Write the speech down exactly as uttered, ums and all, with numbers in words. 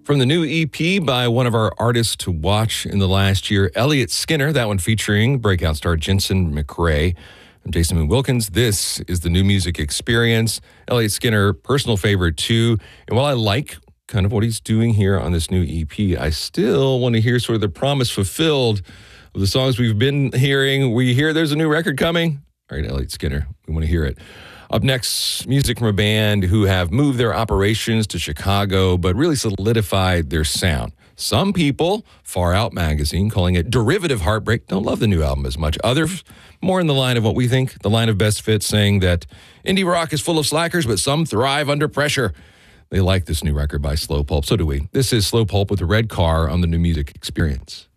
From the new E P by one of our artists to watch in the last year, Elliott Skinner, that one featuring breakout star Jensen McRae. I'm Jason Moon Wilkins. This is the New Music Experience. Elliott Skinner, personal favorite too. And while I like kind of what he's doing here on this new E P, I still want to hear sort of the promise fulfilled of the songs we've been hearing. We hear there's a new record coming. All right, Elliott Skinner, we want to hear it. Up next, music from a band who have moved their operations to Chicago, but really solidified their sound. Some people, Far Out Magazine, calling it derivative heartbreak, don't love the new album as much. Others, more in the line of what we think, the line of best fit, saying that indie rock is full of slackers, but some thrive under pressure. They like this new record by Slow Pulp. So do we. This is Slow Pulp with the Red Car on the New Music Experience.